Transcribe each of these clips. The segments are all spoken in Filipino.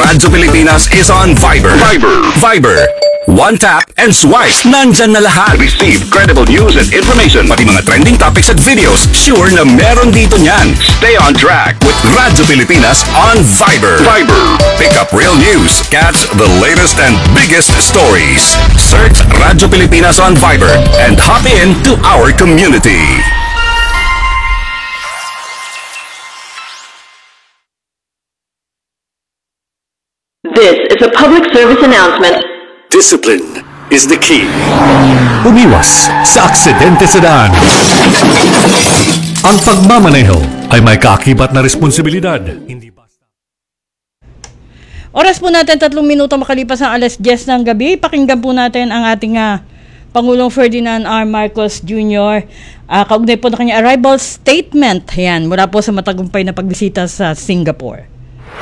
Radyo Pilipinas is on Viber. Viber. One tap and swipe. Nandyan na lahat. Receive credible news and information. Pati mga trending topics at videos. Sure na meron dito niyan. Stay on track with Radyo Pilipinas on Viber. Pick up real news. Catch the latest and biggest stories. Search Radyo Pilipinas on Viber and hop in to our community. This is a public service announcement. Discipline is the key. Umiwas sa aksidente sa daan. Ang pagmamaneho ay may kaakibat na responsibilidad. Hindi basta. Oras po natin 3 minuto makalipas ang alas 10 ng gabi. Pakinggan po natin ang ating Pangulong Ferdinand R. Marcos Jr. Kaugnay po na kanyang arrival statement. Yan, mula po sa matagumpay na pagbisita sa Singapore.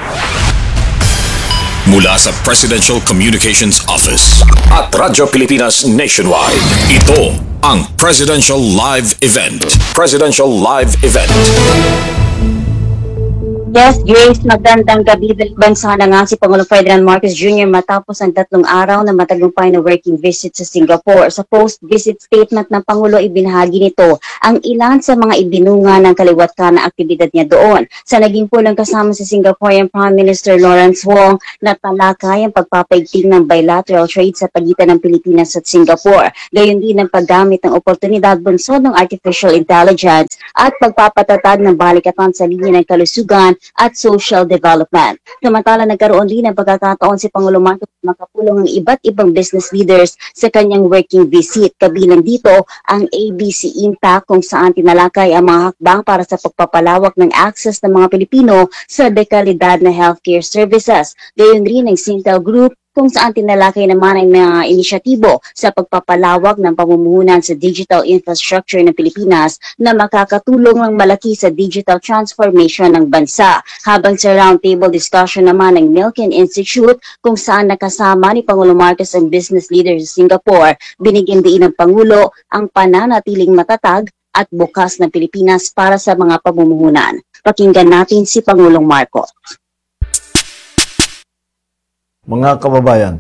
Mula sa Presidential Communications Office at Radyo Pilipinas Nationwide, ito ang Presidential Live Event. Presidential Live Event. Yes, Grace, magandang gabi. Bansa na nga si Pangulong Ferdinand Marcos Jr. matapos ang 3 araw na matagumpay na working visit sa Singapore. Sa post-visit statement ng Pangulo, ibinahagi nito ang ilan sa mga ibinunga ng kaliwat-kan na aktibidad niya doon. Sa naging pulong kasama si Singaporean Prime Minister Lawrence Wong na talakay ang pagpapaigting ng bilateral trade sa pagitan ng Pilipinas at Singapore. Gayon din ang paggamit ng oportunidad bunsod ng artificial intelligence at pagpapatatag ng balikatan sa linya ng kalusugan at social development. Samantala, nagkaroon din ng pagkakataon si Pangulong Marcos na makapulong ang iba't ibang business leaders sa kanyang working visit. Kabilang dito ang ABC Impact kung saan tinalakay ang mga hakbang para sa pagpapalawak ng access ng mga Pilipino sa dekalidad na healthcare services. Gayon rin ang Singtel Group kung saan tinalakay naman ang mga inisyatibo sa pagpapalawak ng pamumuhunan sa digital infrastructure ng Pilipinas na makakatulong ng malaki sa digital transformation ng bansa. Habang sa roundtable discussion naman ng Milken Institute kung saan nakasama ni Pangulong Marcos ang business leaders sa Singapore, binigyan din ng Pangulo ang pananatiling matatag at bukas ng Pilipinas para sa mga pamumuhunan. Pakinggan natin si Pangulong Marcos. Mga kababayan,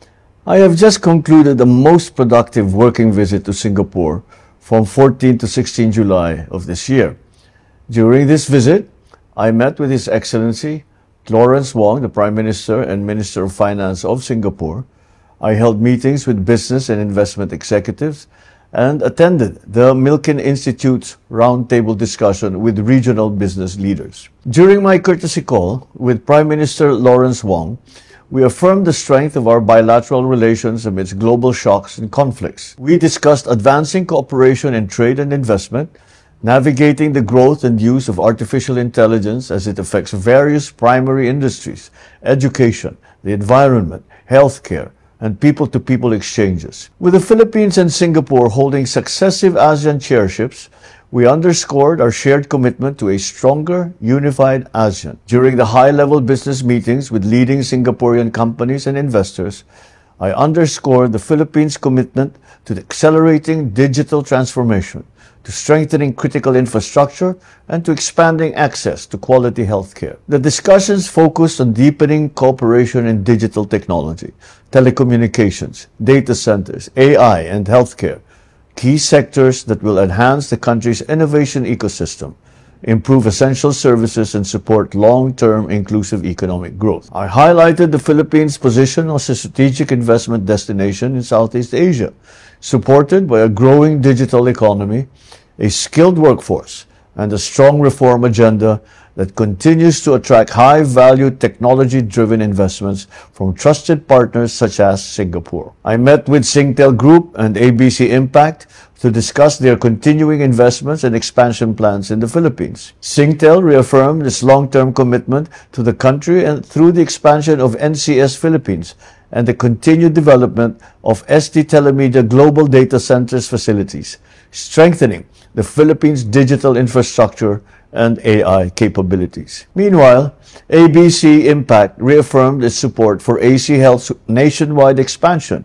I have just concluded a most productive working visit to Singapore from 14 to 16 July of this year. During this visit, I met with His Excellency Lawrence Wong, the Prime Minister and Minister of Finance of Singapore. I held meetings with business and investment executives and attended the Milken Institute's roundtable discussion with regional business leaders. During my courtesy call with Prime Minister Lawrence Wong, we affirmed the strength of our bilateral relations amidst global shocks and conflicts. We discussed advancing cooperation in trade and investment, navigating the growth and use of artificial intelligence as it affects various primary industries, education, the environment, healthcare, and people-to-people exchanges. With the Philippines and Singapore holding successive ASEAN chairships, we underscored our shared commitment to a stronger, unified ASEAN. During the high-level business meetings with leading Singaporean companies and investors, I underscored the Philippines' commitment to accelerating digital transformation, to strengthening critical infrastructure, and to expanding access to quality healthcare. The discussions focused on deepening cooperation in digital technology, telecommunications, data centers, AI, and healthcare, key sectors that will enhance the country's innovation ecosystem, improve essential services, and support long-term inclusive economic growth. I highlighted the Philippines' position as a strategic investment destination in Southeast Asia, supported by a growing digital economy, a skilled workforce, and a strong reform agenda that continues to attract high-value technology-driven investments from trusted partners such as Singapore. I met with Singtel Group and ABC Impact to discuss their continuing investments and expansion plans in the Philippines. Singtel reaffirmed its long-term commitment to the country and through the expansion of NCS Philippines and the continued development of ST Telemedia Global Data Centers facilities, strengthening the Philippines' digital infrastructure and AI capabilities. Meanwhile, ABC Impact reaffirmed its support for AC Health's nationwide expansion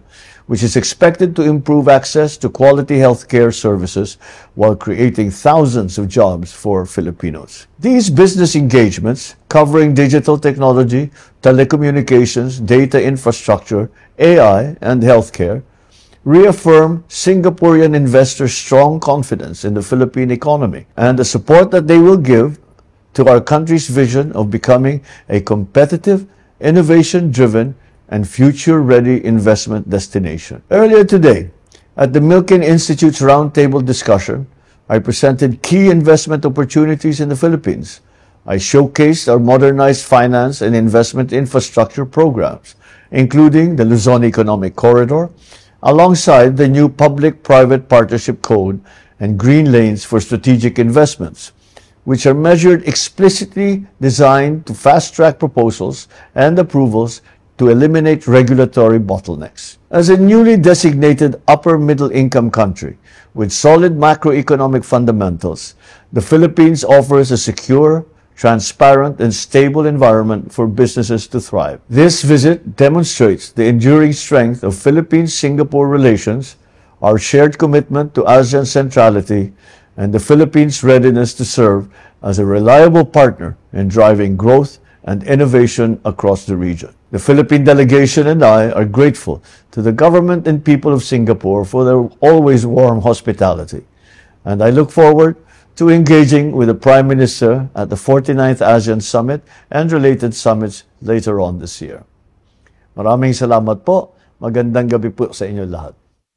which is expected to improve access to quality healthcare services while creating thousands of jobs for Filipinos. These business engagements, covering digital technology, telecommunications, data infrastructure, AI, and healthcare, reaffirm Singaporean investors' strong confidence in the Philippine economy and the support that they will give to our country's vision of becoming a competitive, innovation-driven, and future-ready investment destination. Earlier today, at the Milken Institute's roundtable discussion, I presented key investment opportunities in the Philippines. I showcased our modernized finance and investment infrastructure programs, including the Luzon Economic Corridor, alongside the new Public-Private Partnership Code and Green Lanes for Strategic Investments, which are measured explicitly designed to fast-track proposals and approvals to eliminate regulatory bottlenecks. As a newly designated upper-middle-income country with solid macroeconomic fundamentals, the Philippines offers a secure, transparent, and stable environment for businesses to thrive. This visit demonstrates the enduring strength of Philippines-Singapore relations, our shared commitment to ASEAN centrality, and the Philippines' readiness to serve as a reliable partner in driving growth and innovation across the region. The Philippine delegation and I are grateful to the government and people of Singapore for their always warm hospitality, and I look forward to engaging with the Prime Minister at the 49th ASEAN Summit and related summits later on this year. Maraming salamat po. Magandang gabi po sa inyo lahat.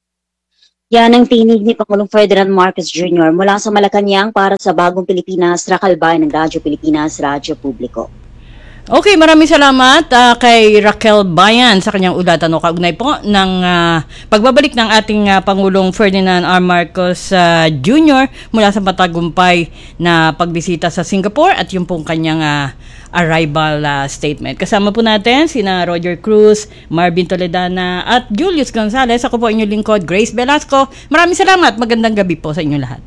Yan ang tinig ni Pangulong Ferdinand Marcos Jr. mula sa Malacanang para sa Bagong Pilipinas, Rakalbay ng Radyo Pilipinas, Radyo Publiko. Okay, maraming salamat kay Raquel Bayan sa kanyang ulatan o kaugnay po ng pagbabalik ng ating Pangulong Ferdinand R. Marcos Jr. mula sa matagumpay na pagbisita sa Singapore at yung pong kanyang arrival statement. Kasama po natin sina Roger Cruz, Marvin Toledana at Julius Gonzalez. Ako po inyong lingkod, Grace Velasco. Maraming salamat. Magandang gabi po sa inyo lahat.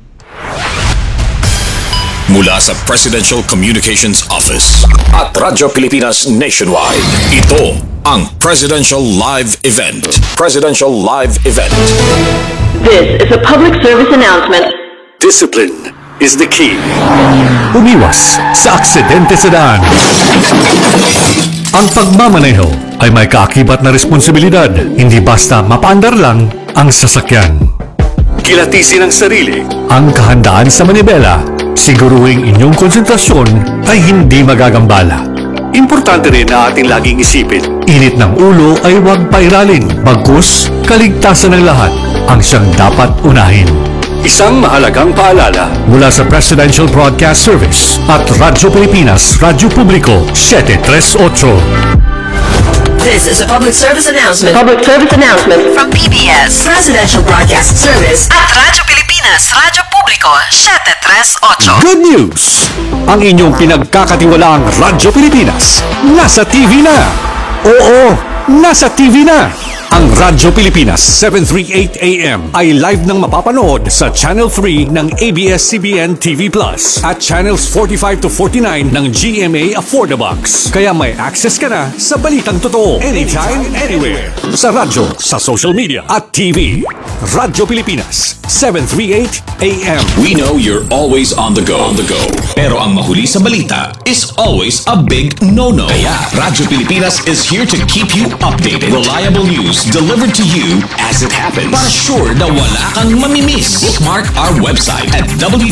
Mula sa Presidential Communications Office at Radyo Pilipinas Nationwide, ito ang Presidential Live Event. Presidential Live Event. This is a public service announcement. Discipline is the key. Umiwas sa aksidente sa daan. Ang pagmamaneho ay may kaakibat na responsibilidad. Hindi basta mapaandar lang ang sasakyan. Kilatisin ang sarili. Ang kahandaan sa manibela. Siguruhing inyong konsentrasyon ay hindi magagambala. Importante rin na ating laging isipin, init ng ulo ay huwag pairalin. Bagkus, kaligtasan ng lahat ang siyang dapat unahin. Isang mahalagang paalala mula sa Presidential Broadcast Service at Radyo Pilipinas, Radyo Publiko, 738. This is a public service announcement. Public service announcement From PBS, Presidential Broadcast Service at Radyo Pilipinas, Radyo Publiko, 738. Good news! Ang inyong pinagkakatiwalaang Radyo Pilipinas nasa TV na! Oo, nasa TV na! Ang Radyo Pilipinas 738 AM ay live nang mapapanood sa Channel 3 ng ABS-CBN TV Plus at Channels 45 to 49 ng GMA Affordabox. Kaya may access ka na sa balitang totoo anytime, anywhere. Sa radyo, sa social media at TV. Radyo Pilipinas 738 AM. We know you're always on the go. Pero ang mahuli sa balita is always a big no-no. Kaya Radyo Pilipinas is here to keep you updated. Reliable news delivered to you as it happens. Para sure na wala kang mamimiss. Bookmark our website at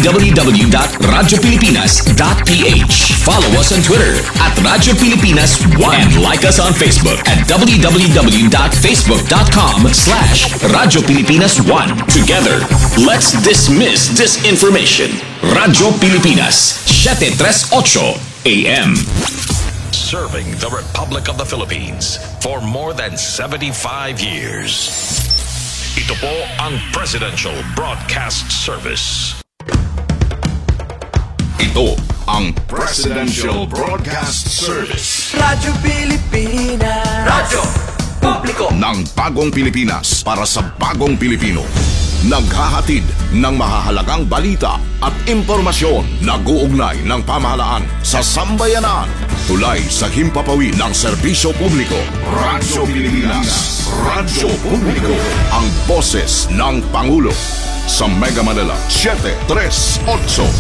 www.radiopilipinas.ph. Follow us on Twitter at Radyo Pilipinas 1 and like us on Facebook at www.facebook.com/Radyo Pilipinas 1. Together, let's dismiss disinformation. Radyo Pilipinas 738 AM. Serving the Republic of the Philippines for more than 75 years. Ito po ang Presidential Broadcast Service. Ito ang Presidential Broadcast Service. Radyo Pilipinas. Radyo Publiko ng bagong Pilipinas para sa bagong Pilipino. naghahatid ng mahahalagang balita at impormasyon nag-uugnay ng pamahalaan sa sambayanan. Tulay sa himpapawid ng serbisyo publiko. Radyo Pilipinas. Radyo Publiko. Ang boses ng Pangulo. Sa Mega Manila, 738.